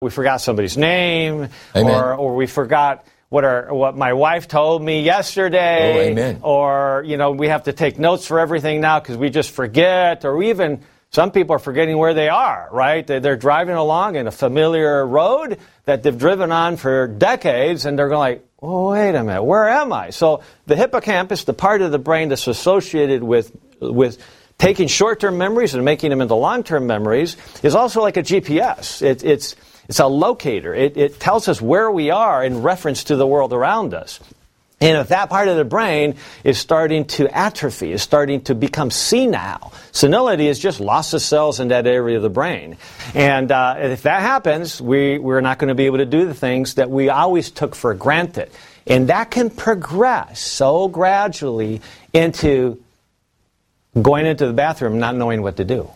we forgot somebody's name, Amen. or we forgot what my wife told me yesterday. Oh, amen. Or, we have to take notes for everything now because we just forget, or even some people are forgetting where they are, right? They're driving along in a familiar road that they've driven on for decades, and they're going like, oh, wait a minute, where am I? So the hippocampus, the part of the brain that's associated with taking short-term memories and making them into long-term memories, is also like a GPS. It's a locator. It tells us where we are in reference to the world around us. And if that part of the brain is starting to atrophy, is starting to become senile, senility is just loss of cells in that area of the brain. And if that happens, we're not going to be able to do the things that we always took for granted. And that can progress so gradually into going into the bathroom not knowing what to do.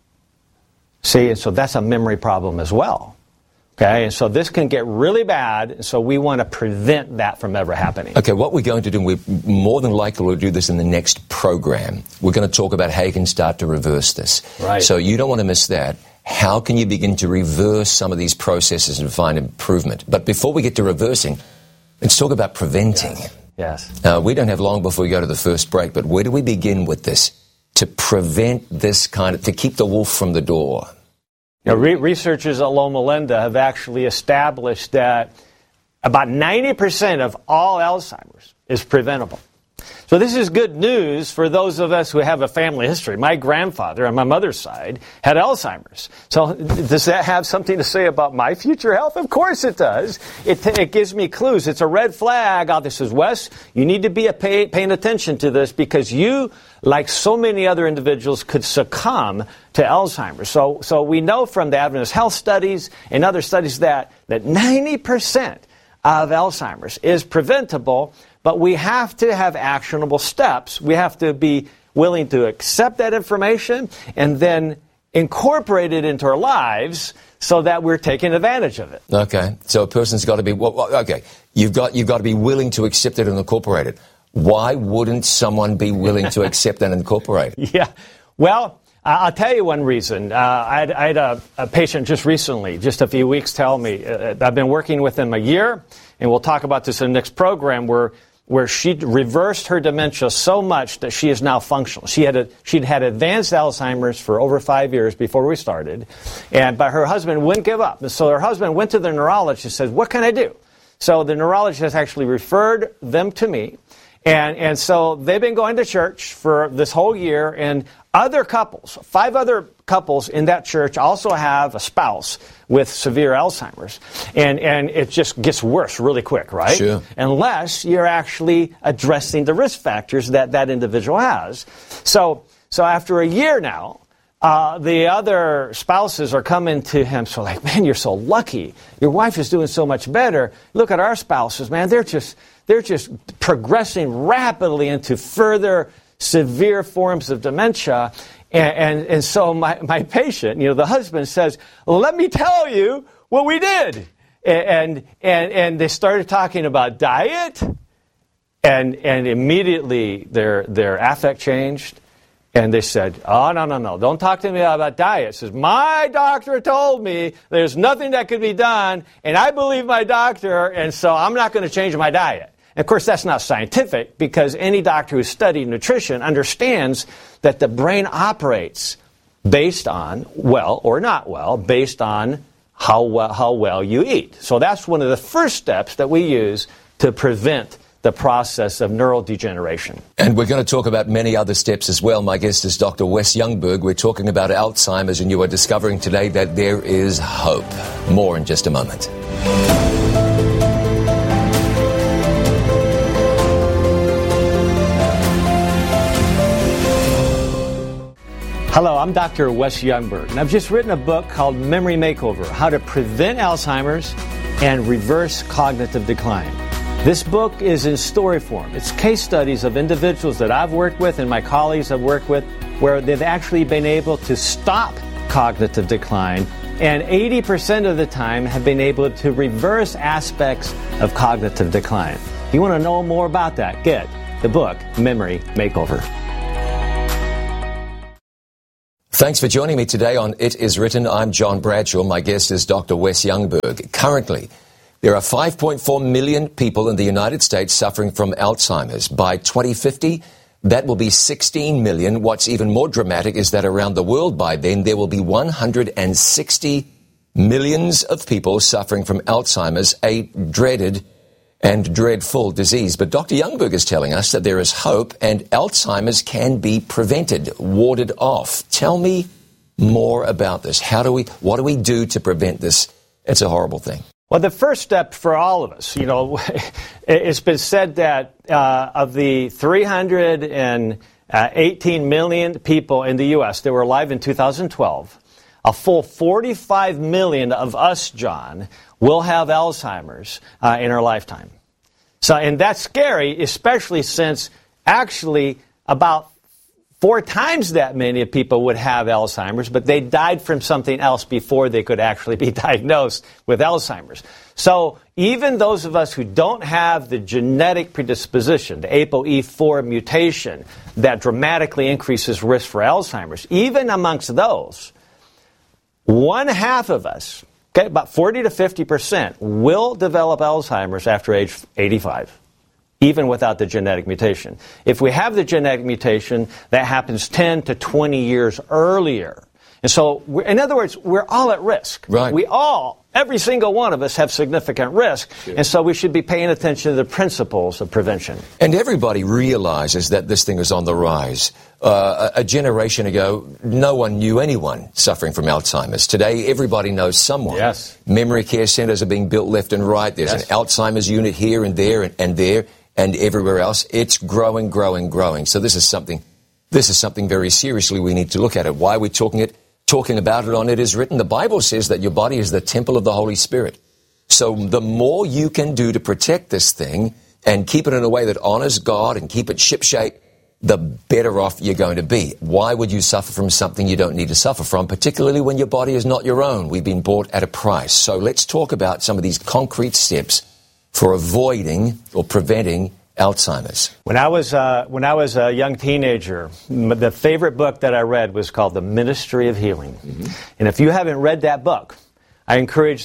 See, and so that's a memory problem as well. Okay, and so this can get really bad, so we want to prevent that from ever happening. Okay, what we're going to do, we're more than likely to do this in the next program. We're going to talk about how you can start to reverse this. Right. So you don't want to miss that. How can you begin to reverse some of these processes and find improvement? But before we get to reversing, let's talk about preventing. Yes. We don't have long before we go to the first break, but where do we begin with this to prevent this to keep the wolf from the door? Researchers at Loma Linda have actually established that about 90% of all Alzheimer's is preventable. So this is good news for those of us who have a family history. My grandfather on my mother's side had Alzheimer's. So does that have something to say about my future health? Of course it does. It gives me clues. It's a red flag. This is Wes. You need to be paying attention to this because you, like so many other individuals, could succumb to Alzheimer's. So we know from the Adventist health studies and other studies that 90% of Alzheimer's is preventable. But we have to have actionable steps. We have to be willing to accept that information and then incorporate it into our lives so that we're taking advantage of it. Okay. So a person's got to be, okay, you've got to be willing to accept it and incorporate it. Why wouldn't someone be willing to accept and incorporate it? Yeah. Well, I'll tell you one reason. I had a patient just recently, just a few weeks, tell me, I've been working with him a year, and we'll talk about this in the next program, where she reversed her dementia so much that she is now functional. She'd had advanced Alzheimer's for over 5 years before we started, but her husband wouldn't give up. And so her husband went to the neurologist and said, "What can I do?" So the neurologist actually referred them to me, and so they've been going to church for this whole year, and other couples, 5 other couples in that church also have a spouse with severe Alzheimer's. And it just gets worse really quick, right? Sure. Unless you're actually addressing the risk factors that individual has. So after a year now, the other spouses are coming to him, so like, man, you're so lucky. Your wife is doing so much better. Look at our spouses, man. They're just progressing rapidly into further severe forms of dementia. And so my patient, the husband says, well, let me tell you what we did. And they started talking about diet, and immediately their affect changed. And they said, oh, no, don't talk to me about diet. It says, my doctor told me there's nothing that could be done, and I believe my doctor, and so I'm not going to change my diet. And of course, that's not scientific, because any doctor who's studied nutrition understands that the brain operates based on, well or not well, based on how well you eat. So that's one of the first steps that we use to prevent the process of neurodegeneration. And we're going to talk about many other steps as well. My guest is Dr. Wes Youngberg. We're talking about Alzheimer's, and you are discovering today that there is hope. More in just a moment. Hello, I'm Dr. Wes Youngberg, and I've just written a book called Memory Makeover, How to Prevent Alzheimer's and Reverse Cognitive Decline. This book is in story form. It's case studies of individuals that I've worked with and my colleagues have worked with where they've actually been able to stop cognitive decline, and 80% of the time have been able to reverse aspects of cognitive decline. If you want to know more about that, get the book, Memory Makeover. Thanks for joining me today on It Is Written. I'm John Bradshaw. My guest is Dr. Wes Youngberg. Currently, there are 5.4 million people in the United States suffering from Alzheimer's. By 2050, that will be 16 million. What's even more dramatic is that around the world by then, there will be 160 millions of people suffering from Alzheimer's, a dreaded and dreadful disease. But Dr. Youngberg is telling us that there is hope and Alzheimer's can be prevented, warded off. Tell me more about this. What do we do to prevent this? It's a horrible thing. Well, the first step for all of us, it's been said that of the 318 million people in the U.S. that were alive in 2012, a full 45 million of us, John, will have Alzheimer's in our lifetime. And that's scary, especially since actually about 4 times that many people would have Alzheimer's, but they died from something else before they could actually be diagnosed with Alzheimer's. So even those of us who don't have the genetic predisposition, the ApoE4 mutation that dramatically increases risk for Alzheimer's, even amongst those, 1/2 of us, okay, about 40 to 50%, will develop Alzheimer's after age 85, even without the genetic mutation. If we have the genetic mutation, that happens 10 to 20 years earlier. And so, in other words, we're all at risk. Right. Every single one of us have significant risk. Sure. And so we should be paying attention to the principles of prevention. And everybody realizes that this thing is on the rise. A generation ago, no one knew anyone suffering from Alzheimer's. Today, everybody knows someone. Yes. Memory care centers are being built left and right. There's an Alzheimer's unit here and there and there and everywhere else. It's growing, growing, growing. So this is something very seriously we need to look at it. Why are we talking about it on It Is Written? The Bible says that your body is the temple of the Holy Spirit. So the more you can do to protect this thing and keep it in a way that honors God and keep it shipshape, the better off you're going to be. Why would you suffer from something you don't need to suffer from, particularly when your body is not your own? We've been bought at a price. So let's talk about some of these concrete steps for avoiding or preventing Alzheimer's. When I was a young teenager, the favorite book that I read was called The Ministry of Healing. Mm-hmm. And if you haven't read that book, I encourage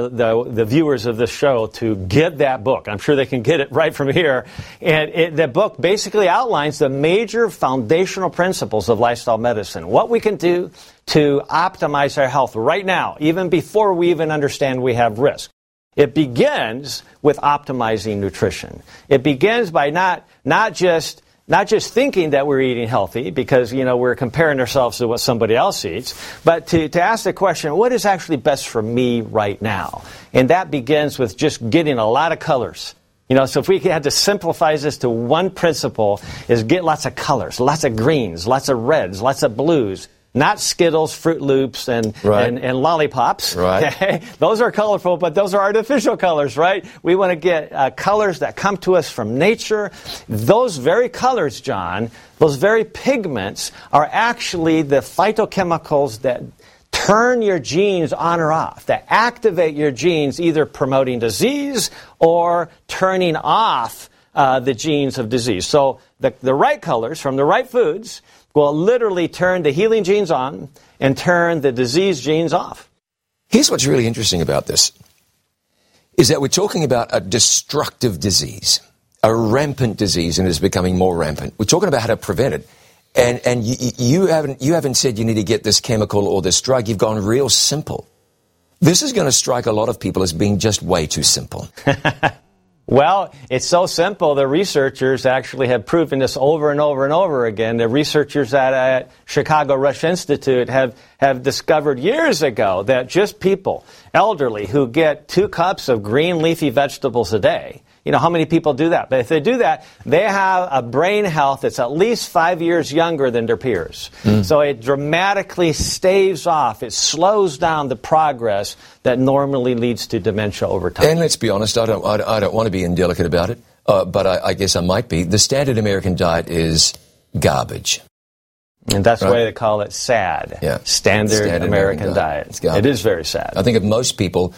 the viewers of this show to get that book. I'm sure they can get it right from here. And the book basically outlines the major foundational principles of lifestyle medicine, what we can do to optimize our health right now, even before we even understand we have risk. It begins with optimizing nutrition. It begins by not just thinking that we're eating healthy because, we're comparing ourselves to what somebody else eats, but to ask the question, what is actually best for me right now? And that begins with just getting a lot of colors. So if we had to simplify this to one principle, is get lots of colors, lots of greens, lots of reds, lots of blues. Not Skittles, Fruit Loops, and lollipops. Right. Okay? Those are colorful, but those are artificial colors, right? We want to get colors that come to us from nature. Those very colors, John, those very pigments are actually the phytochemicals that turn your genes on or off, that activate your genes, either promoting disease or turning off the genes of disease. So the right colors from the right foods will literally turn the healing genes on and turn the disease genes off. Here's what's really interesting about this, is that we're talking about a destructive disease, a rampant disease, and it's becoming more rampant. We're talking about how to prevent it. And you haven't said you need to get this chemical or this drug. You've gone real simple. This is going to strike a lot of people as being just way too simple. Well, it's so simple. The researchers actually have proven this over and over and over again. The researchers at Chicago Rush Institute have discovered years ago that just people, elderly, who get 2 cups of green leafy vegetables a day, how many people do that? But if they do that, they have a brain health that's at least 5 years younger than their peers. So it dramatically staves off, it slows down the progress that normally leads to dementia over time. And let's be honest, I don't want to be indelicate about it, but I guess I might be. The standard American diet is garbage. And that's why they call it SAD, Standard American Diet. It is very sad. I think if most people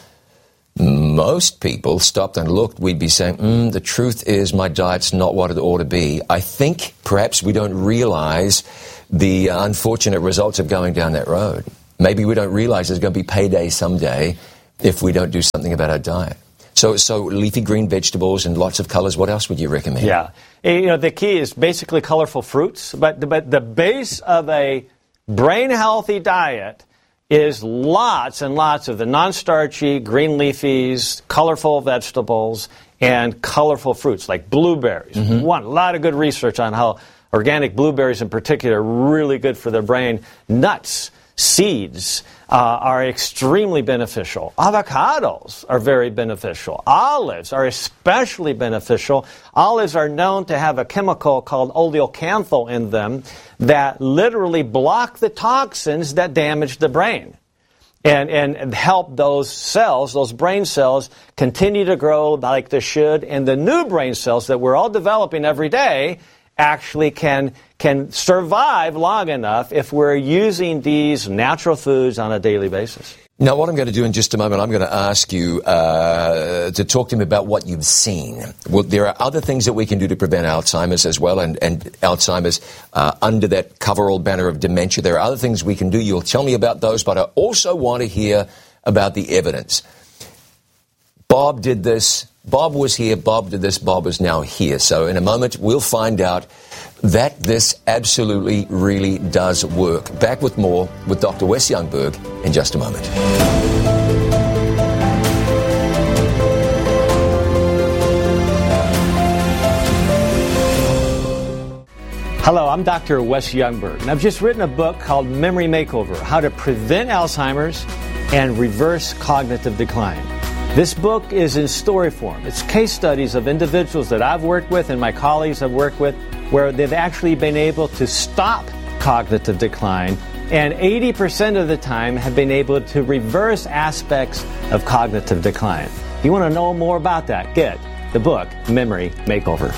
stopped and looked, we'd be saying, the truth is my diet's not what it ought to be. I think perhaps we don't realize the unfortunate results of going down that road. Maybe we don't realize there's going to be payday someday if we don't do something about our diet. So leafy green vegetables and lots of colors. What else would you recommend? Yeah. The key is basically colorful fruits, but the base of a brain-healthy diet is lots and lots of the non-starchy, green leafies, colorful vegetables, and colorful fruits like blueberries. A lot of good research on how organic blueberries in particular are really good for the brain. Nuts, seeds are extremely beneficial. Avocados are very beneficial. Olives are especially beneficial. Olives are known to have a chemical called oleocanthal in them that literally block the toxins that damage the brain and help those cells, those brain cells, continue to grow like they should. And the new brain cells that we're all developing every day actually can survive long enough if we're using these natural foods on a daily basis. Now, what I'm going to do in just a moment, I'm going to ask you to talk to me about what you've seen. Well, there are other things that we can do to prevent Alzheimer's as well, and Alzheimer's under that coverall banner of dementia. There are other things we can do. You'll tell me about those, but I also want to hear about the evidence. Bob did this. Bob was here, Bob did this, Bob is now here. So in a moment, we'll find out that this absolutely, really does work. Back with more with Dr. Wes Youngberg in just a moment. Hello, I'm Dr. Wes Youngberg, and I've just written a book called Memory Makeover, How to Prevent Alzheimer's and Reverse Cognitive Decline. This book is in story form. It's case studies of individuals that I've worked with and my colleagues have worked with where they've actually been able to stop cognitive decline and 80% of the time have been able to reverse aspects of cognitive decline. If you want to know more about that, get the book, Memory Makeover.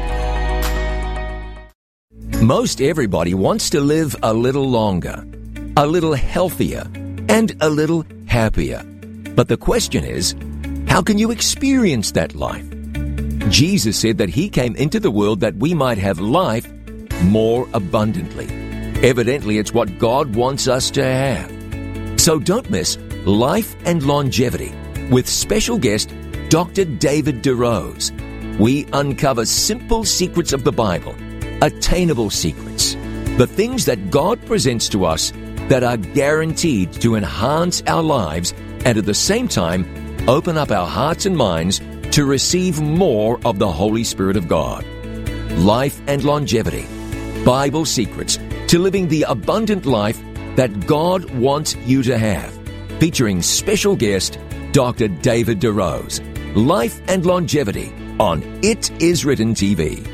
Most everybody wants to live a little longer, a little healthier, and a little happier. But the question is, how can you experience that life? Jesus said that He came into the world that we might have life more abundantly. Evidently, it's what God wants us to have. So don't miss Life and Longevity with special guest Dr. David DeRose. We uncover simple secrets of the Bible, attainable secrets, the things that God presents to us that are guaranteed to enhance our lives and at the same time open up our hearts and minds to receive more of the Holy Spirit of God. Life and Longevity, Bible Secrets to Living the Abundant Life that God wants you to have. Featuring special guest Dr. David DeRose. Life and Longevity on It Is Written TV.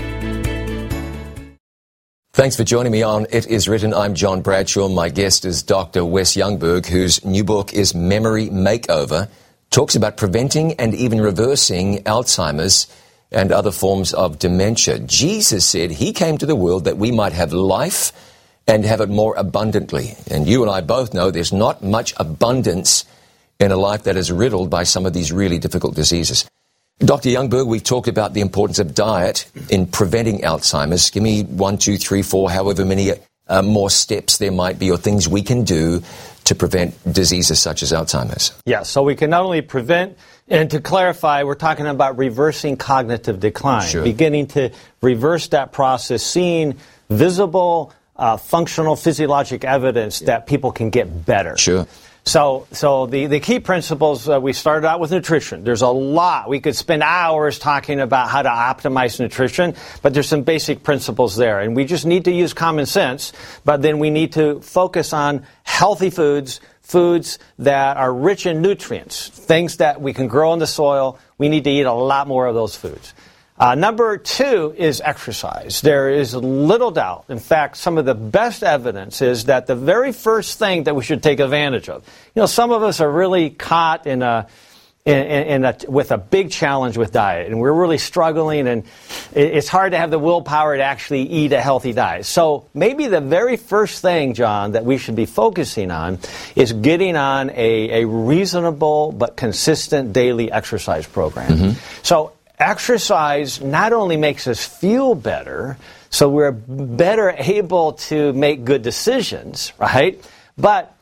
Thanks for joining me on It Is Written. I'm John Bradshaw. My guest is Dr. Wes Youngberg, whose new book is Memory Makeover. Talks about preventing and even reversing Alzheimer's and other forms of dementia. Jesus said He came to the world that we might have life and have it more abundantly. And you and I both know there's not much abundance in a life that is riddled by some of these really difficult diseases. Dr. Youngberg, we've talked about the importance of diet in preventing Alzheimer's. Give me 1, 2, 3, 4, however many more steps there might be or things we can do to prevent diseases such as Alzheimer's. Yeah, so we can not only prevent, and to clarify, we're talking about reversing cognitive decline, Sure. Beginning to reverse that process, seeing visible, functional, physiologic evidence that people can get better. Sure. So the key principles, we started out with nutrition. There's a lot. We could spend hours talking about how to optimize nutrition, but there's some basic principles there. And we just need to use common sense, but then we need to focus on healthy foods, foods that are rich in nutrients, things that we can grow in the soil. We need to eat a lot more of those foods. Number 2 is exercise. There is little doubt. In fact, some of the best evidence is that the very first thing that we should take advantage of. You know, some of us are really caught with a big challenge with diet, and we're really struggling, and it's hard to have the willpower to actually eat a healthy diet. So maybe the very first thing, John, that we should be focusing on is getting on a reasonable but consistent daily exercise program. Mm-hmm. So exercise not only makes us feel better, so we're better able to make good decisions, right? But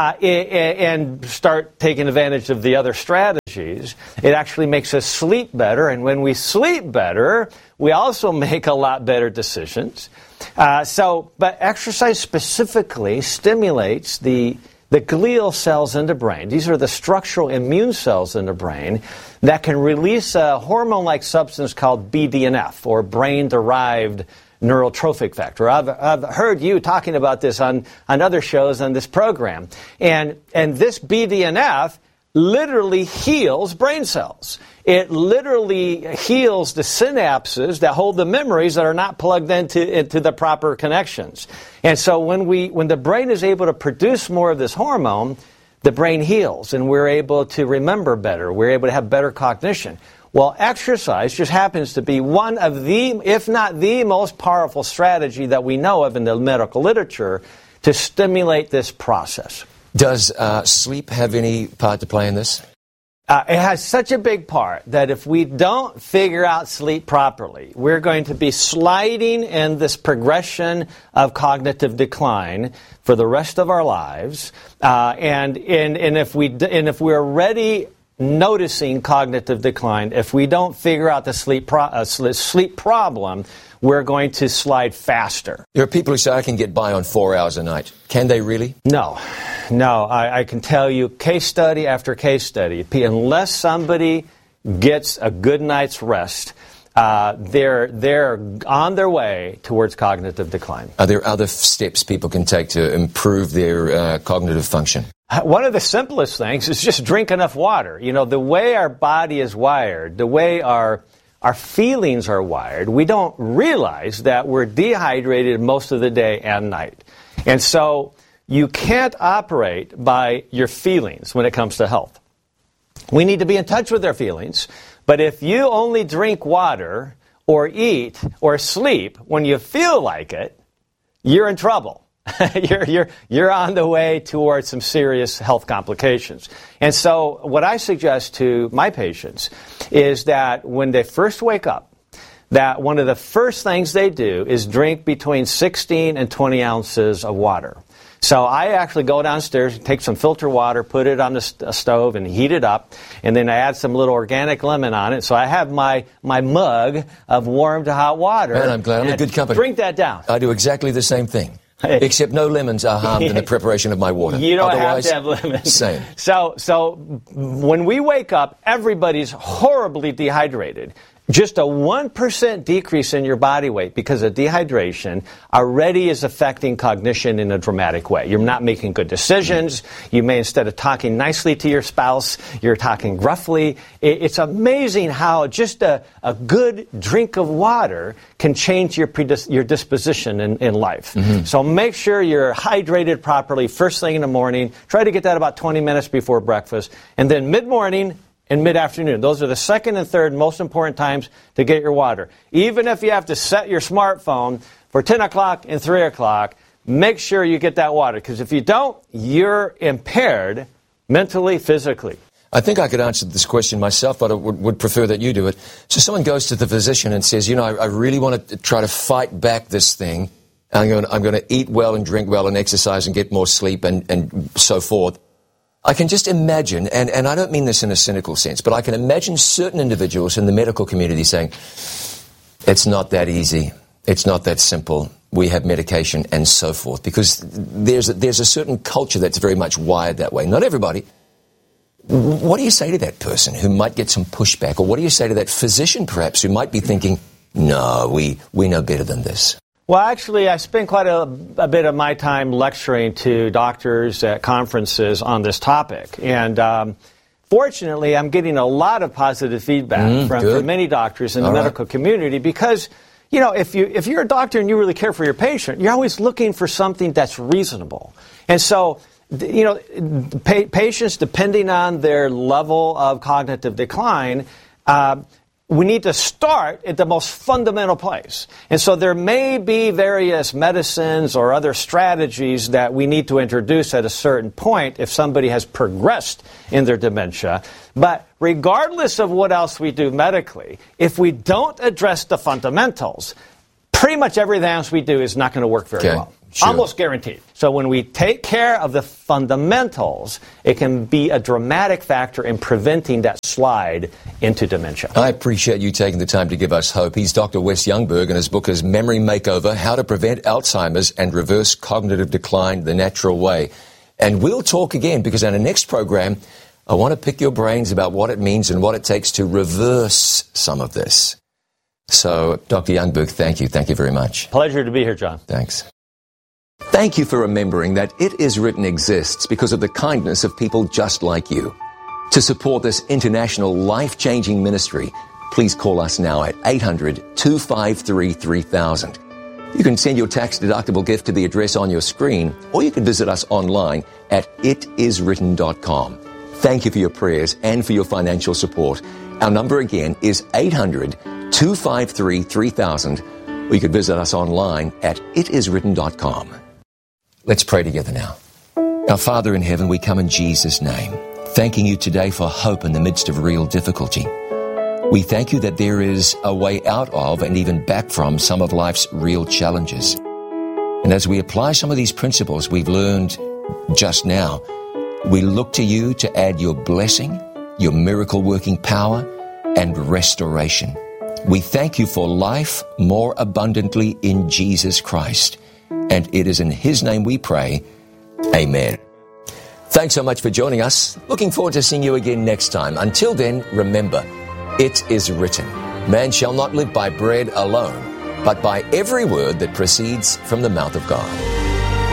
and start taking advantage of the other strategies. It actually makes us sleep better, and when we sleep better, we also make a lot better decisions. But exercise specifically stimulates the glial cells in the brain. These are the structural immune cells in the brain that can release a hormone-like substance called BDNF, or brain-derived neurotrophic factor. I've heard you talking about this on other shows on this program. And this BDNF literally heals brain cells. It literally heals the synapses that hold the memories that are not plugged into the proper connections. And so when the brain is able to produce more of this hormone, the brain heals and we're able to remember better. We're able to have better cognition. Well, exercise just happens to be one of the, if not the most powerful strategy that we know of in the medical literature to stimulate this process. Does sleep have any part to play in this? It has such a big part that if we don't figure out sleep properly, we're going to be sliding in this progression of cognitive decline for the rest of our lives. And if we're already noticing cognitive decline, if we don't figure out the sleep problem, we're going to slide faster. There are people who say, I can get by on 4 hours a night. Can they really? No. I can tell you case study after case study. Unless somebody gets a good night's rest, they're on their way towards cognitive decline. Are there other steps people can take to improve their cognitive function? One of the simplest things is just drink enough water. You know, the way our body is wired, the way our feelings are wired, we don't realize that we're dehydrated most of the day and night. And so you can't operate by your feelings when it comes to health. We need to be in touch with our feelings, but if you only drink water or eat or sleep when you feel like it, you're in trouble. You're on the way towards some serious health complications. And so what I suggest to my patients is that when they first wake up, that one of the first things they do is drink between 16 and 20 ounces of water. So I actually go downstairs, take some filter water, put it on the stove and heat it up, and then I add some little organic lemon on it. So I have my mug of warm to hot water. Man, I'm glad I'm in good company. Drink that down. I do exactly the same thing. Except no lemons are harmed in the preparation of my water. You don't Otherwise, have to have lemons. Same. So when we wake up, everybody's horribly dehydrated. Just a 1% decrease in your body weight because of dehydration already is affecting cognition in a dramatic way. You're not making good decisions. You may, instead of talking nicely to your spouse, you're talking gruffly. It's amazing how just a good drink of water can change your disposition in life. Mm-hmm. So make sure you're hydrated properly first thing in the morning. Try to get that about 20 minutes before breakfast. And then mid-morning and mid-afternoon. Those are the second and third most important times to get your water. Even if you have to set your smartphone for 10 o'clock and 3 o'clock, make sure you get that water. Because if you don't, you're impaired mentally, physically. I think I could answer this question myself, but I would prefer that you do it. So someone goes to the physician and says, I really want to try to fight back this thing. I'm going to eat well and drink well and exercise and get more sleep and so forth. I can just imagine, and I don't mean this in a cynical sense, but I can imagine certain individuals in the medical community saying, it's not that easy, it's not that simple, we have medication and so forth, because there's a certain culture that's very much wired that way. Not everybody. What do you say to that person who might get some pushback, or what do you say to that physician perhaps who might be thinking, no, we know better than this? Well, actually, I spend quite a bit of my time lecturing to doctors at conferences on this topic. And fortunately, I'm getting a lot of positive feedback from many doctors in the medical community because, if you're a doctor and you really care for your patient, you're always looking for something that's reasonable. And so, patients, depending on their level of cognitive decline, we need to start at the most fundamental place. And so there may be various medicines or other strategies that we need to introduce at a certain point if somebody has progressed in their dementia. But regardless of what else we do medically, if we don't address the fundamentals, pretty much everything else we do is not going to work very well. Sure. Almost guaranteed. So when we take care of the fundamentals, it can be a dramatic factor in preventing that slide into dementia. I appreciate you taking the time to give us hope. He's Dr. Wes Youngberg, and his book is Memory Makeover, How to Prevent Alzheimer's and Reverse Cognitive Decline the Natural Way. And we'll talk again, because in the next program, I want to pick your brains about what it means and what it takes to reverse some of this. So, Dr. Youngberg, thank you. Thank you very much. Pleasure to be here, John. Thanks. Thank you for remembering that It Is Written exists because of the kindness of people just like you. To support this international life-changing ministry, please call us now at 800-253-3000. You can send your tax-deductible gift to the address on your screen, or you can visit us online at itiswritten.com. Thank you for your prayers and for your financial support. Our number again is 800-253-3000, or you can visit us online at itiswritten.com. Let's pray together now. Our Father in heaven, we come in Jesus' name, thanking you today for hope in the midst of real difficulty. We thank you that there is a way out of and even back from some of life's real challenges. And as we apply some of these principles we've learned just now, we look to you to add your blessing, your miracle-working power, and restoration. We thank you for life more abundantly in Jesus Christ. And it is in His name we pray. Amen. Thanks so much for joining us. Looking forward to seeing you again next time. Until then, remember, it is written, man shall not live by bread alone, but by every word that proceeds from the mouth of God.